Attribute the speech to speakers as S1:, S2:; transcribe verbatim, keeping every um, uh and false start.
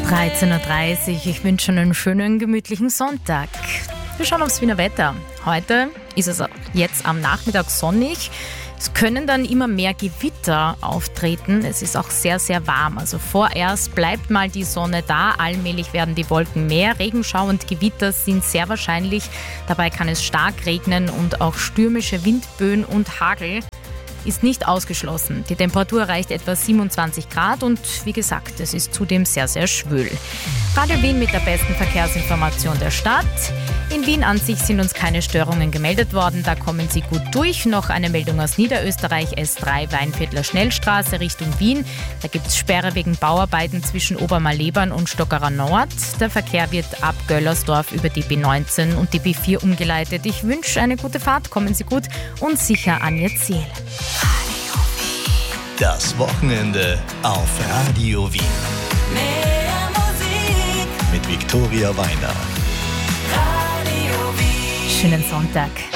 S1: dreizehn Uhr dreißig, ich wünsche einen schönen, gemütlichen Sonntag. Wir schauen aufs Wiener Wetter. Heute ist es jetzt am Nachmittag sonnig. Es können dann immer mehr Gewitter auftreten. Es ist auch sehr, sehr warm. Also vorerst bleibt mal die Sonne da. Allmählich werden die Wolken mehr. Regenschau und Gewitter sind sehr wahrscheinlich. Dabei kann es stark regnen und auch stürmische Windböen und Hagel ist nicht ausgeschlossen. Die Temperatur erreicht etwa siebenundzwanzig Grad und wie gesagt, es ist zudem sehr, sehr schwül. Radio Wien mit der besten Verkehrsinformation der Stadt. In Wien an sich sind uns keine Störungen gemeldet worden, da kommen Sie gut durch. Noch eine Meldung aus Niederösterreich, S drei Weinviertler Schnellstraße Richtung Wien. Da gibt es Sperre wegen Bauarbeiten zwischen Obermalebern und Stockerer Nord. Der Verkehr wird ab Göllersdorf über die B neunzehn und die B vier umgeleitet. Ich wünsche eine gute Fahrt, kommen Sie gut und sicher an Ihr Ziel.
S2: Das Wochenende auf Radio Wien.
S3: Mehr Musik
S2: Mit Viktoria Weiner.
S3: Radio Wien.
S1: Schönen Sonntag.